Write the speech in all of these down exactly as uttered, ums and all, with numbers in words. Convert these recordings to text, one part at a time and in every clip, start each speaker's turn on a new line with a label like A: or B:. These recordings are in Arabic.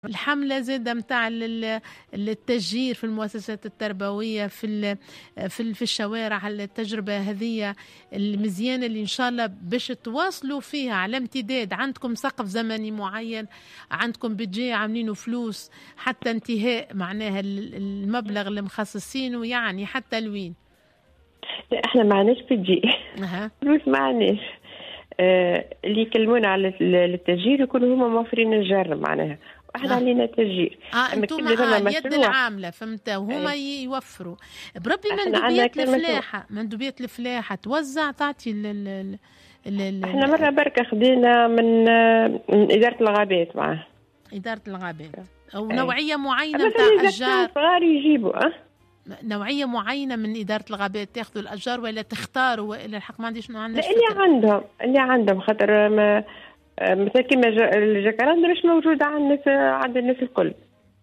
A: الحملة زادة متاع التشجير في المؤسسات التربوية في في في الشوارع. التجربة هذه المزيانة اللي إن شاء الله باش تواصلوا فيها على امتداد. عندكم سقف زمني معين، عندكم بيجي عاملينه فلوس حتى انتهاء معناها المبلغ اللي مخصصينه، يعني حتى لوين؟
B: لا احنا ما عندناش بيجي
A: أه.
B: فلوس ما عندناش. آه اللي يكلمونا على التسجيل يكونوا هما موفرين الجر معناها، واحنا آه. علينا تسجيل.
A: اه انتم آه اليد العامله فهمت، وهما أيه. يوفروا بربي مندوبيات الفلاحه. مندوبيات الفلاحه توزع تعطي ال ال ال
B: احنا مره بركه خدينا من من اداره الغابات معاه.
A: اداره الغابات او أيه. نوعيه معينه
B: نتاع
A: اشجار
B: صغار يجيبوا اه
A: نوعيه معينه من اداره الغابات تاخذوا الاشجار ولا تختاروا؟ والا الحق ما عنديش ما عندناش
B: اللي عندهم اللي عندهم خاطر ما مثلا كيما الجاكاراندا مش موجوده عند الناس عند الناس الكل.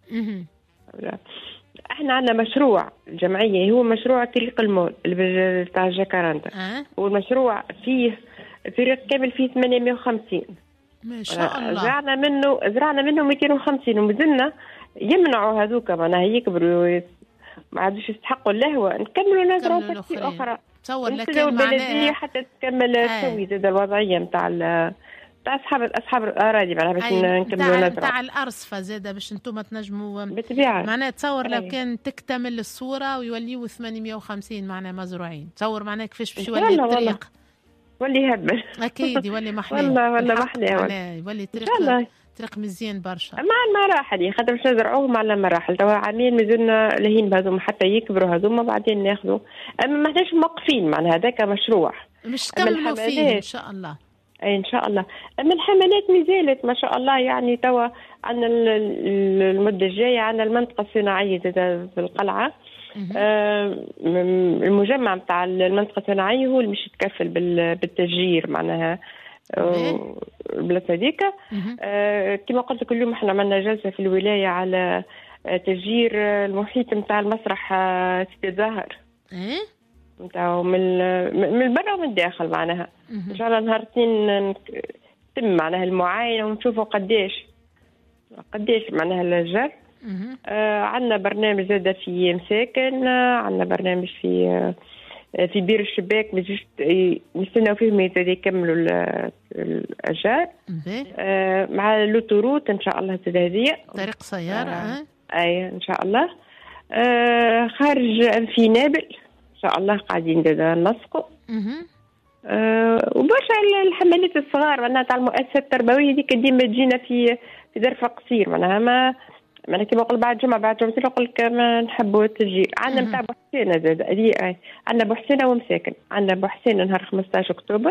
B: احنا عندنا مشروع الجمعيه هو مشروع طريق المول بتاع الجاكاراندا.
A: أه؟
B: والمشروع فيه فريق كامل فيه ثمانمائة وخمسين
A: ما شاء الله.
B: زرعنا منه زرعنا منه مئتين وخمسين ومازلنا يمنعوا هذوك معناها يكبروا ما عادوش يستحقوا اللهوه، نكملوا نزرعوا في اخرى.
A: تصور لكن معناها
B: حتى تكمل تسوي زاد الوضعيه نتاع تاع اصحاب اصحاب الاراضي معناها باش نكملوا نزرعوا
A: نتاع الارصفه زاده باش انتم تنجموا
B: بالطبيعه.
A: معناها تصور لو كان تكتمل الصوره ويوليوا ثمانمائة وخمسين معناها مزروعين، تصور معناها كيفاش باش يولي الطريق.
B: ولي يهبل
A: اكيد يولي محلاه
B: والله والله محلاه
A: يولي طريق طريق مزيان برشا
B: مع المراحل خاطر باش نزرعوهم على مراحل. توا عامين مازلنا لهين بهذوم حتى يكبروا هذوما بعدين ناخذوا، اما ما احناش موقفين معناها هذاك مشروع
A: مش تكملوا فيه ان شاء الله.
B: اي ان شاء الله. اما الحملات مازالت ما شاء الله، يعني توا عندنا المده الجايه عندنا المنطقه الصناعيه في القلعه. آه المجمع نتاع المنطقه الصناعيه هو اللي مش يتكفل بالتسجير معناها البلاصه هذيك. آه كما قلت لك اليوم احنا عملنا جلسه في الولايه على تسجير المحيط نتاع المسرح سيدي الزهر نتاعو من من البرا ومن الداخل معناها. ان شاء الله نهار اثنين تم معناها المعاينه ونشوفوا قديش قديش معناها الجر. آه عندنا برنامج زاده في مساكن، عندنا برنامج في آه في بير الشباك باش نستناو فيهم يزيدوا يكملوا الاشجار. آه مع لوتوروت ان شاء الله تزيد هذه
A: طريق سياره.
B: آه اي ان شاء الله. آه خارج في نابل ان شاء الله قاعدين ننسقوا. أه وبرشا الحملات الصغار معناها تاع المؤسسات التربويه ديك ديما تجينا في في ظرف قصير معناها ما معناها كيما نقول بعد جمعه بعد جمعتين نقول لك ما نحبوا التسجيل. عندنا نتاع بوحسينه زاد هذه عندنا بوحسينه ومساكن. عندنا بوحسينه نهار خمسطاش اكتوبر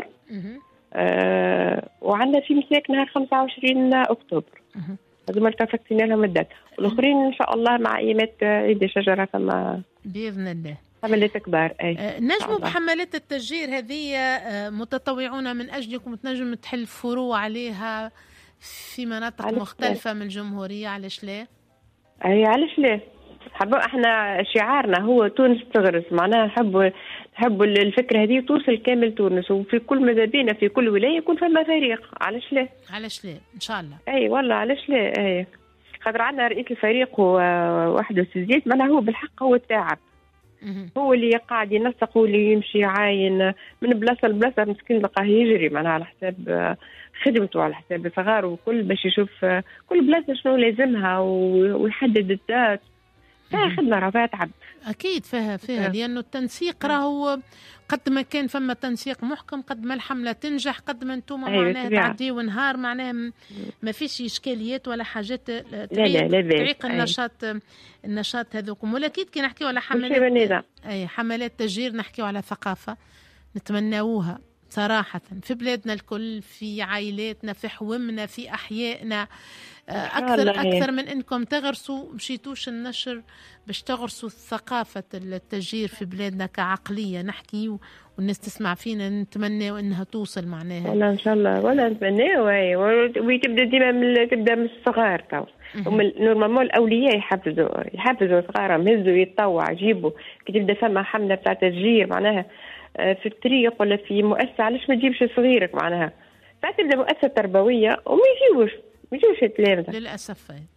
B: أه وعندنا في مساكن نهار خمسة وعشرين اكتوبر. هذوما التفكتين لهم الدات والاخرين ان شاء الله مع ايامات عيد الشجره فما
A: باذن الله
B: حملات كبار. اي
A: أه نجموا بحملات التسجير هذه أه متطوعون من اجلكم تنجم تحل فروع عليها في مناطق مختلفه من الجمهوريه. علاش لا؟
B: اي علاش لا؟ حبوا احنا شعارنا هو تونس تغرس معناها نحبوا نحبوا الفكره هذه توصل كامل تونس، وفي كل ماذا بينا في كل ولايه يكون فما فريق. علاش لا؟
A: علاش لا ان شاء الله.
B: اي والله علاش لا. اي خاطر عندنا رئيس الفريق هو وحده سيزيد معناها هو بالحق هو التاعب، هو اللي قاعد ينسق، هو اللي يمشي عاين من بلاصه لبلاصه مسكين لقاه يجري معناها على حساب خدمته على حساب صغاره وكل باش يشوف كل بلاصه شنو لازمها ويحدد الذات. فيها خدمه راه فيها تعب
A: اكيد فيها فيها لانه التنسيق راهو قد ما كان فما تنسيق محكم قد ما الحمله تنجح قد ما انتم معناها تعديوا نهار معناها ما فيش اشكاليات ولا حاجات تعيق, تعيق النشاط النشاط هذوكم. ولكن كي نحكيو على حملات اي حملات تسجير نحكيو على ثقافه نتمناوها صراحة في بلادنا الكل، في عائلاتنا، في حومنا، في أحيائنا. أكثر أكثر من إنكم تغرسوا مشيتوش النشر باش تغرسوا ثقافة التسجير في بلادنا كعقلية نحكي والناس تسمع فينا. نتمنى إنها توصل معناها
B: والله إن شاء الله ولا نتمنى وتبدأ ديما من تبدأ من الصغار. تو نورمالمون الأولياء يحفزوا يحفزوا صغارهم هزوا يتطوع جيبوا كي تبدأ فما حملة بتاع تسجير معناها في الطريق ولا في مؤسسة. علاش ما تجيبش صغيرك معناها ساعات تبدا مؤسسة تربوية وما يجيوش ما يجيوش التلامذة
A: للأسف.